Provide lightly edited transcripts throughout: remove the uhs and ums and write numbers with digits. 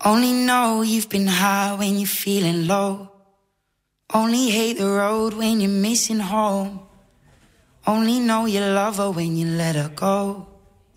Only know you've been high when you're feeling low. Only hate the road when you're missing home. Only know you love her when you let her go.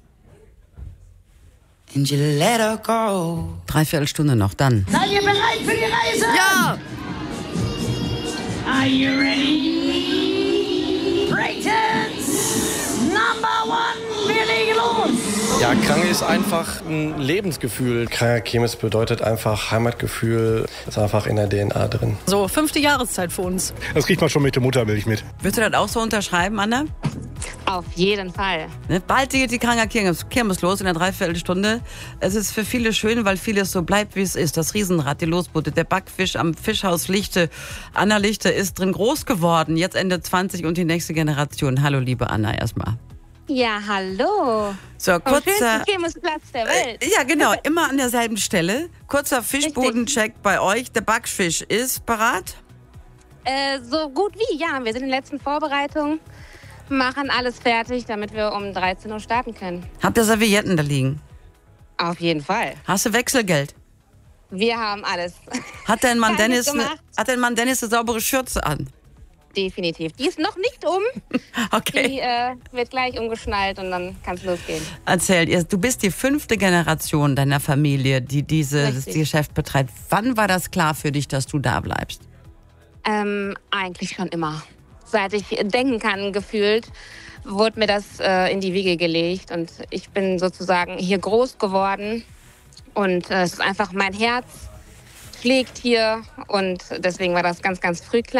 And you let her go. 3/4 Stunde noch, dann. Seid ihr bereit für die Reise? Ja! Are you ready? Braytons Number One, wir legen los! Ja, Kranke ist einfach ein Lebensgefühl. Kranker Kirmes bedeutet einfach Heimatgefühl. Ist einfach in der DNA drin. So, 5. Jahreszeit für uns. Das kriegt man schon mit der Muttermilch mit. Würdest du das auch so unterschreiben, Anna? Auf jeden Fall. Ne? Bald geht die Kranker Kirmes los in der 3/4 Stunde. Es ist für viele schön, weil vieles so bleibt, wie es ist. Das Riesenrad, die Losboote, der Backfisch am Fischhaus Lichte. Anna Lichte ist drin groß geworden, jetzt Ende 20 und die nächste Generation. Hallo, liebe Anna, erstmal. Ja, hallo. So, kurzer Kirmesplatz der Welt. Ja, genau, immer an derselben Stelle. Kurzer Fischbodencheck bei euch. Der Backfisch ist parat? So gut wie, ja. Wir sind in den letzten Vorbereitungen, machen alles fertig, damit wir um 13 Uhr starten können. Habt ihr Servietten da liegen? Auf jeden Fall. Hast du Wechselgeld? Wir haben alles. Hat dein Mann Keines Dennis gemacht. eine saubere Schürze an? Definitiv. Die ist noch nicht um. Okay. Die wird gleich umgeschnallt und dann kann es losgehen. Erzähl, du bist die 5. Generation deiner Familie, die dieses Geschäft betreibt. Wann war das klar für dich, dass du da bleibst? Eigentlich schon immer. Seit ich denken kann, gefühlt, wurde mir das in die Wiege gelegt. Und ich bin sozusagen hier groß geworden. Und es ist einfach, mein Herz schlägt hier. Und deswegen war das ganz, ganz früh klar.